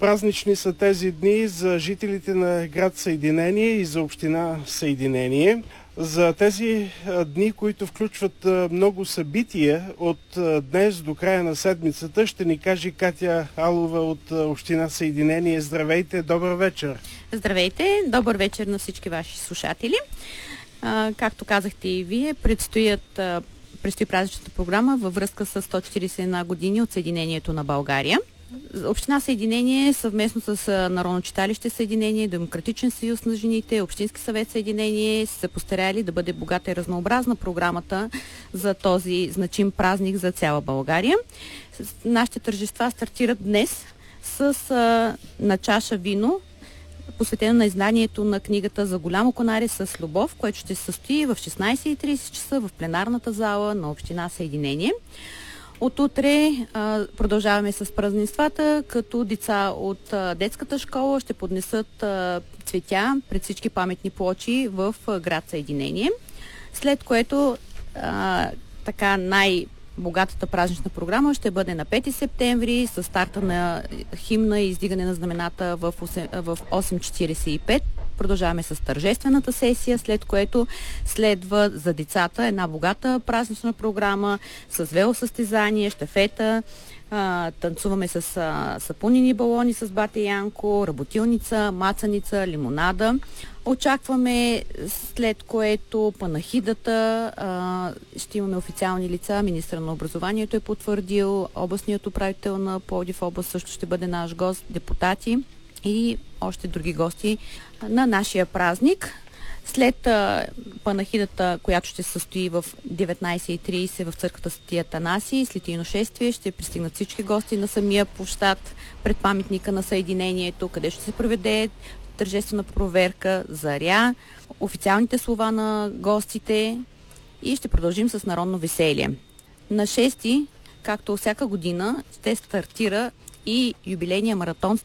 Празнични са тези дни за жителите на град Съединение и за община Съединение. За тези дни, които включват много събития от днес до края на седмицата, ще ни каже Катя Алова от община Съединение. Здравейте, добър вечер! Здравейте, добър вечер на всички ваши слушатели. Както казахте и вие, предстои празничната програма във връзка с 141 години от Съединението на България. Община Съединение съвместно с Народно читалище Съединение, Демократичен съюз на жените, Общински съвет Съединение са се постарали да бъде богата и разнообразна програмата за този значим празник за цяла България. Нашите тържества стартират днес с на чаша вино, посветено на изданието на книгата "За голямо конаре с любов", което ще се състои в 16:30 часа в пленарната зала на община Съединение. От утре продължаваме с празненствата, като деца от детската школа ще поднесат цветя пред всички паметни плочи в град Съединение. След което така най-богатата празнична програма ще бъде на 5 септември с старта на химна и издигане на знамената в 8:45. Продължаваме с тържествената сесия, след което следва за децата една богата празнична програма с велосъстезание, щафета, танцуваме с сапунени балони с бате Янко, работилница, мацаница, лимонада. Очакваме, след което панахидата, ще имаме официални лица, министър на образованието е потвърдил, областният управител на Пловдив област също ще бъде наш гост, депутати и още други гости на нашия празник. След панахидата, която ще се състои в 19:30 в църквата Свети Атанасий, след шествие ще пристигнат всички гости на самия площад пред паметника на Съединението, къде ще се проведе тържествена проверка, заря, официалните слова на гостите и ще продължим с народно веселие. На 6, както всяка година, ще стартира и юбилейния маратон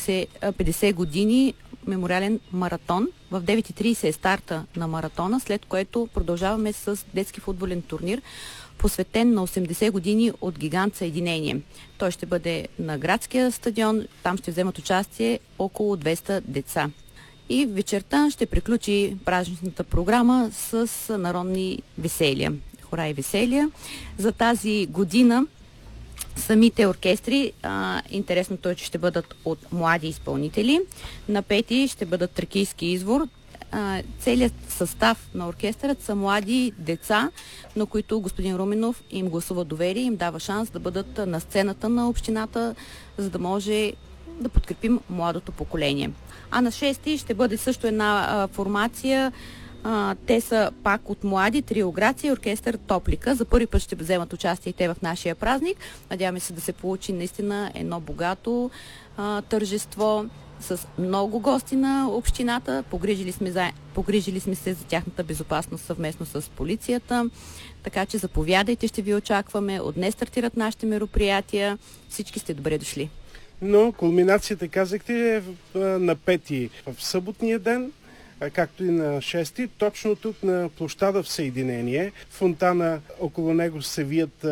150 години мемориален маратон. В 9:30 е старта на маратона, след което продължаваме с детски футболен турнир, посветен на 80 години от Гигант Съединение. Той ще бъде на градския стадион, там ще вземат участие около 200 деца. И вечерта ще приключи празничната програма с народни веселия, хора и веселия. За тази година самите оркестри, интересното е, че ще бъдат от млади изпълнители. На 5 ще бъдат Тракийски извор. Целият състав на оркестърът са млади деца, на които господин Руменов им гласува доверие, им дава шанс да бъдат на сцената на общината, за да може да подкрепим младото поколение. А на 6 ще бъде също една формация. Те са пак от млади, трио Грация и оркестър Топлика. За първи път ще вземат участие и те в нашия празник. Надяваме се да се получи наистина едно богато тържество с много гости на общината. Погрижили сме се за тяхната безопасност съвместно с полицията. Така че заповядайте, ще ви очакваме. От днес стартират нашите мероприятия. Всички сте добре дошли. Но кулминацията, казахте, е на 5 в съботния ден, както и на 6, точно тук на площада в Съединение. Фонтана, около него се вият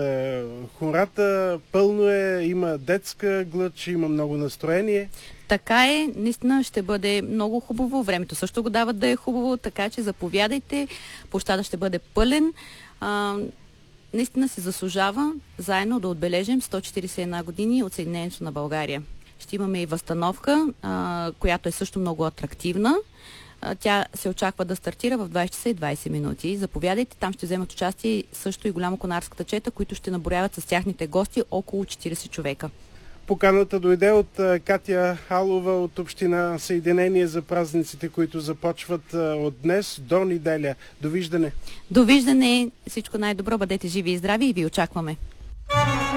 хората, пълно е, има детска глъч, има много настроение. Така е, наистина ще бъде много хубаво, времето също го дават да е хубаво, така че заповядайте, площада ще бъде пълен. Наистина се заслужава заедно да отбележим 141 години от Съединението на България. Ще имаме и възстановка, която е също много атрактивна. Тя се очаква да стартира в 20 часа и 20 минути. Заповядайте, там ще вземат участие също и Голямоконарската чета, които ще наброяват с тяхните гости около 40 човека. Поканата дойде от Катя Алова от община Съединение за празниците, които започват от днес до неделя. Довиждане! Довиждане! Всичко най-добро, бъдете живи и здрави и ви очакваме!